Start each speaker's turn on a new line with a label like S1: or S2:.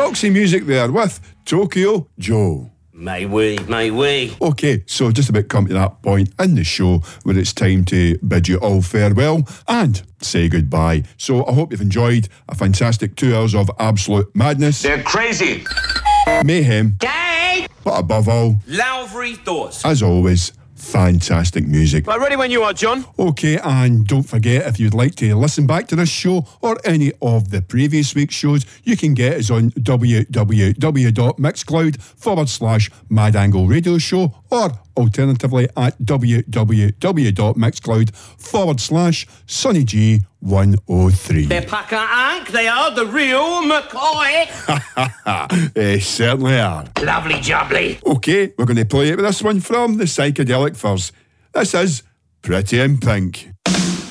S1: Roxy Music there with Tokyo Joe.
S2: May we.
S1: Okay, so just about come to that point in the show where it's time to bid you all farewell and say goodbye. So I hope you've enjoyed a fantastic 2 hours of absolute madness.
S3: They're crazy.
S1: Mayhem.
S2: Dad!
S1: But above all,
S2: Lowry thoughts.
S1: as always, fantastic music.
S3: Right, ready when you are, John.
S1: Okay, and don't forget, if you'd like to listen back to this show or any of the previous week's shows, you can get us on www.mixcloud/Mad Angle Radio Show, or alternatively at www.mixcloud/Sonny G103.
S2: They're Packer Ank, they are the real McCoy.
S1: They certainly are.
S2: Lovely jubbly.
S1: Okay, we're going to play it with this one from the Psychedelic Furs. This is Pretty in Pink.